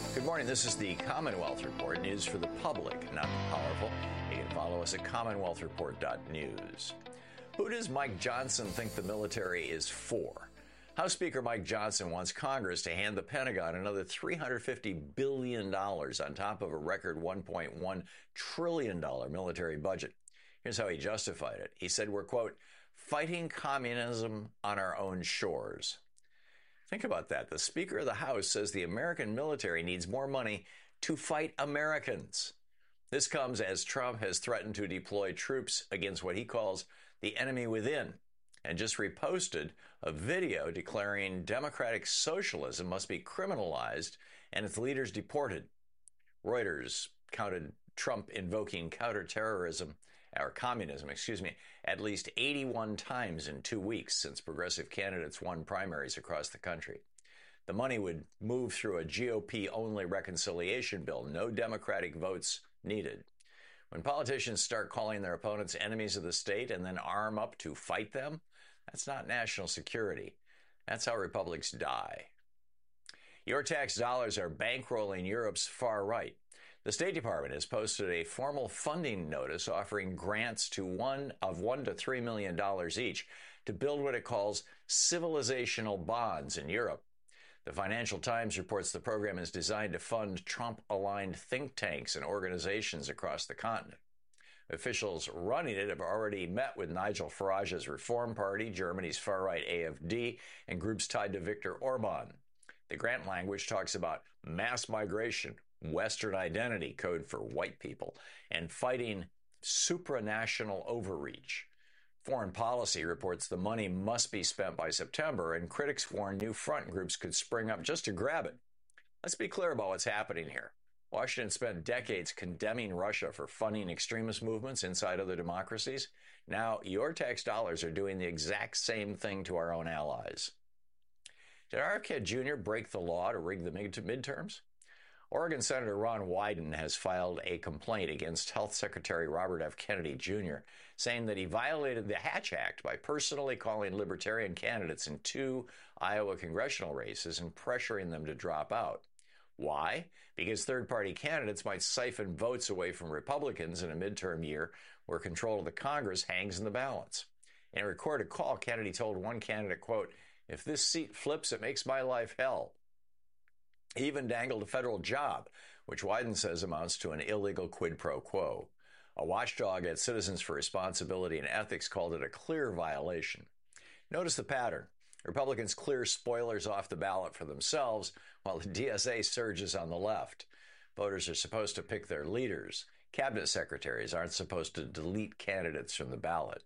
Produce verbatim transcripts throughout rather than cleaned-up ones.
Good morning. This is the Commonwealth Report, news for the public, not the powerful. You can follow us at commonwealth report dot news. Who does Mike Johnson think the military is for? House Speaker Mike Johnson wants Congress to hand the Pentagon another three hundred fifty billion dollars on top of a record one point one trillion dollars military budget. Here's how he justified it. He said, we're, quote, fighting communism on our own shores. Think about that. The Speaker of the House says the American military needs more money to fight Americans. This comes as Trump has threatened to deploy troops against what he calls the enemy within, and just reposted a video declaring democratic socialism must be criminalized and its leaders deported. Reuters counted Trump invoking counterterrorism, or communism, excuse me, at least eighty-one times in two weeks since progressive candidates won primaries across the country. The money would move through a G O P-only reconciliation bill, no Democratic votes needed. When politicians start calling their opponents enemies of the state and then arm up to fight them, that's not national security. That's how republics die. Your tax dollars are bankrolling Europe's far right. The State Department has posted a formal funding notice offering grants to one of one to three million dollars each to build what it calls civilizational bonds in Europe. The Financial Times reports the program is designed to fund Trump-aligned think tanks and organizations across the continent. Officials running it have already met with Nigel Farage's Reform Party, Germany's far-right A F D, and groups tied to Viktor Orban. The grant language talks about mass migration, Western identity, code for white people, and fighting supranational overreach. Foreign Policy reports the money must be spent by September, and critics warn new front groups could spring up just to grab it. Let's be clear about what's happening here. Washington spent decades condemning Russia for funding extremist movements inside other democracies. Now, your tax dollars are doing the exact same thing to our own allies. Did R F K Junior break the law to rig the mid- midterms? Oregon Senator Ron Wyden has filed a complaint against Health Secretary Robert F. Kennedy Junior, saying that he violated the Hatch Act by personally calling libertarian candidates in two Iowa congressional races and pressuring them to drop out. Why? Because third-party candidates might siphon votes away from Republicans in a midterm year where control of the Congress hangs in the balance. In a recorded call, Kennedy told one candidate, quote, if this seat flips, it makes my life hell. He even dangled a federal job, which Wyden says amounts to an illegal quid pro quo. A watchdog at Citizens for Responsibility and Ethics called it a clear violation. Notice the pattern. Republicans clear spoilers off the ballot for themselves, while the D S A surges on the left. Voters are supposed to pick their leaders. Cabinet secretaries aren't supposed to delete candidates from the ballot.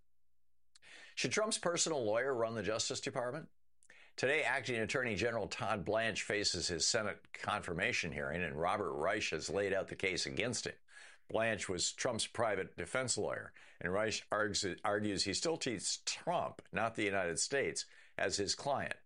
Should Trump's personal lawyer run the Justice Department? Today, Acting Attorney General Todd Blanche faces his Senate confirmation hearing, and Robert Reich has laid out the case against him. Blanche was Trump's private defense lawyer, and Reich argues he still treats Trump, not the United States, as his client.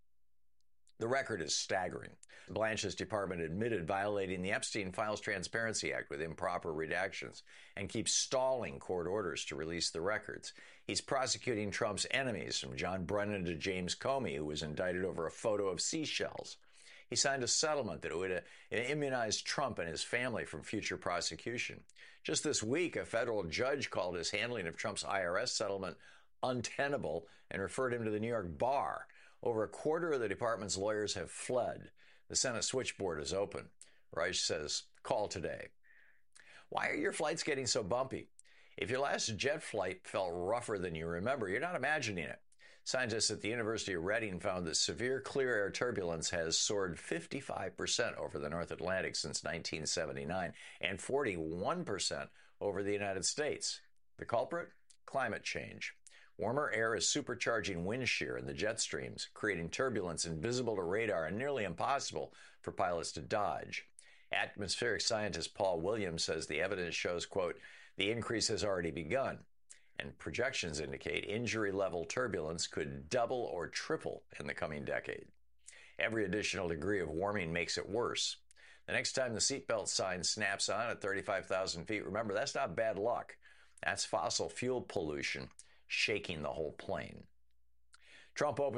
The record is staggering. Blanche's department admitted violating the Epstein Files Transparency Act with improper redactions and keeps stalling court orders to release the records. He's prosecuting Trump's enemies, from John Brennan to James Comey, who was indicted over a photo of seashells. He signed a settlement that would uh, immunize Trump and his family from future prosecution. Just this week, a federal judge called his handling of Trump's I R S settlement untenable and referred him to the New York bar. Over a quarter of the department's lawyers have fled. The Senate switchboard is open. Reich says, call today. Why are your flights getting so bumpy? If your last jet flight felt rougher than you remember, you're not imagining it. Scientists at the University of Reading found that severe clear air turbulence has soared fifty-five percent over the North Atlantic since nineteen seventy-nine and forty-one percent over the United States. The culprit? Climate change. Warmer air is supercharging wind shear in the jet streams, creating turbulence invisible to radar and nearly impossible for pilots to dodge. Atmospheric scientist Paul Williams says the evidence shows, quote, the increase has already begun, and projections indicate injury-level turbulence could double or triple in the coming decade. Every additional degree of warming makes it worse. The next time the seatbelt sign snaps on at thirty-five thousand feet, remember, that's not bad luck. That's fossil fuel pollution shaking the whole plane. Trump opened